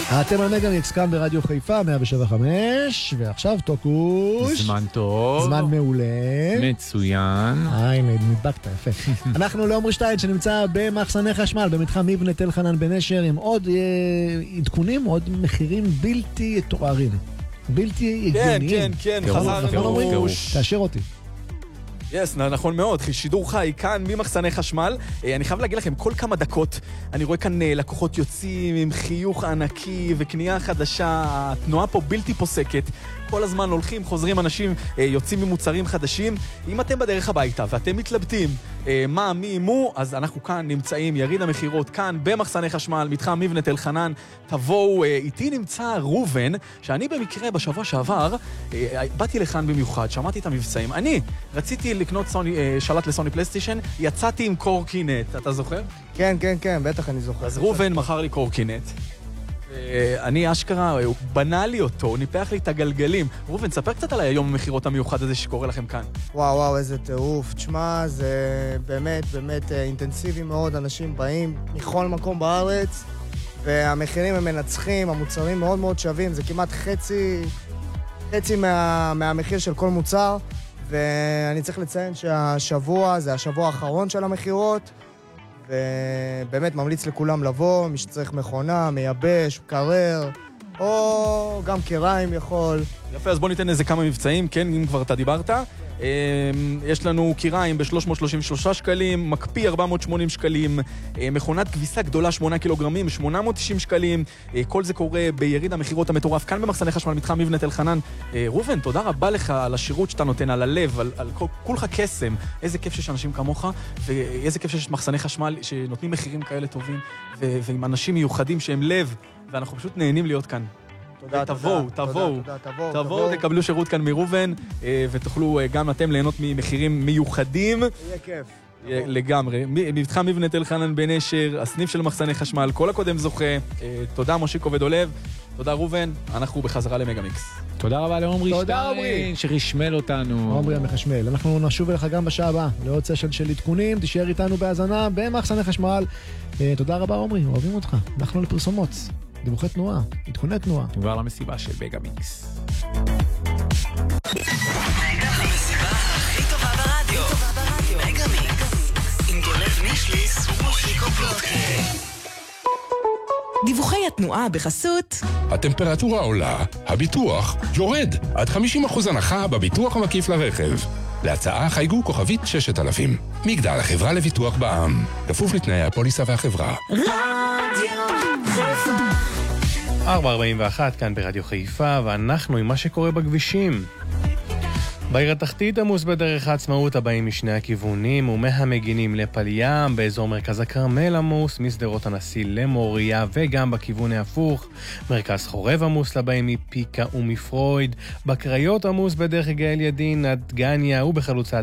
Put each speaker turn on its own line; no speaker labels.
אתם על מגה-מיקס כאן ברדיו חיפה 107.5, ועכשיו טוקוש.
זמן טוב.
זמן מעולה.
מצוין.
הנה, נדבקת, יפה. אנחנו לעומרי שטייץ שנמצא במחסני חשמל, במתחם מבנה תל חנן בנשר, עם עוד עדכונים, עוד מחירים בלתי יתוארים. בלתי הגיוניים.
כן,
חזרנו. תאשר אותי.
נכון מאוד, שידור חי כאן ממחסני חשמל. אני חייב להגיד לכם, כל כמה דקות אני רואה כאן לקוחות יוצאים עם חיוך ענקי וקנייה חדשה, התנועה פה בלתי פוסקת. כל הזמן הולכים, חוזרים אנשים, יוצאים ממוצרים חדשים. אם אתם בדרך הביתה ואתם מתלבטים מה, מי, מו, אז אנחנו כאן נמצאים, יריד המחירות כאן במחסני חשמל, מתחם מבנה תל חנן. תבואו, איתי נמצא רובן, שאני במקרה בשבוע שעבר באתי לכאן במיוחד, שמעתי את המבצעים. אני רציתי לקנות שלט לסוני פלייסטיישן, יצאתי עם קורקינט, אתה זוכר?
כן, בטח אני זוכר.
אז רובן מכר לי קורקינט. אני אשכרה, הוא בנה לי אותו, ניפח לי את הגלגלים. רובן, ספר קצת על היום המחירות המיוחד הזה שקורה לכם כאן.
וואו, איזה טירוף. תשמע, זה באמת אינטנסיבי מאוד. אנשים באים מכל מקום בארץ, והמחירים הם מנצחים, המוצרים מאוד מאוד שווים. זה כמעט חצי מהמחיר של כל מוצר. ואני צריך לציין שהשבוע, זה השבוע האחרון של המחירות, ובאמת ממליץ לכולם לבוא, מי שצריך מכונה, מייבש, קרר, או גם קיריים יכול.
יפה, אז בוא ניתן איזה כמה מבצעים, כן, אם כבר אתה דיברת. יש לנו קיריים ב-333 שקלים, מקפיא 480 שקלים, מכונת כביסה גדולה 8 קילוגרמים, 890 שקלים. כל זה קורה ביריד המחירות המטורף כאן במחסני חשמל, מתחם מבנה תל חנן. רובן, תודה רבה לך על השירות שאתה נותן, על הלב, על כולך קסם. איזה כיף שיש אנשים כמוך, ואיזה כיף שיש מחסני חשמל שנותנים מחירים כאלה טובים, ועם אנשים מיוחדים שהם לב, ואנחנו פשוט נהנים להיות כאן. תבואו, תקבלו שירות כאן מרובן, ותוכלו גם אתם ליהנות ממחירים מיוחדים.
יהיה כיף.
לגמרי. מתחם מבנה תל חנן בנשר, הסניף של מחסני חשמל, כל הקודם זוכה. תודה מושיקו ודולב, תודה רובן, אנחנו בחזרה למגה-מיקס.
תודה רבה לעומרי שטיין, שרשמל אותנו.
עומרי המחשמל. אנחנו נשוב אליך גם בשעה הבאה, לעוד סשן של עדכונים, תישאר איתנו בהאזנה במחסני חשמל. תודה רבה עומרי, אוהבים אותך. אנחנו לפרסומות. דיווחי תנועה, עדכוני תנועה.
כבר למסיבה של מגה-מיקס.
המסיבה הכי טובה ברדיו. מגה-מיקס. עם דולב נישליס ומושיקו פלוטקה. דיווחי התנועה בחסות.
הטמפרטורה עולה, הביטוח יורד. עד 50% הנחה בביטוח המקיף לרכב. להצעה חייגו כוכבית 6000. מגדל, החברה לביטוח בע"מ. כפוף לתנאי הפוליסה והחברה.
רדיו חיפה.
4:41 כאן ברדיו חיפה, ואנחנו עם מה שקורה בכבישים. בעיר התחתית עמוס בדרך העצמאות הבאים משני הכיוונים ומהמגינים לפל ים, באזור מרכז הכרמל עמוס, מסדרות הנשיא למוריה וגם בכיוון ההפוך. מרכז חורב עמוס לבאים מפיקה ומפרויד, בקריות עמוס בדרך גאל ידין עד גניה ובחלוצה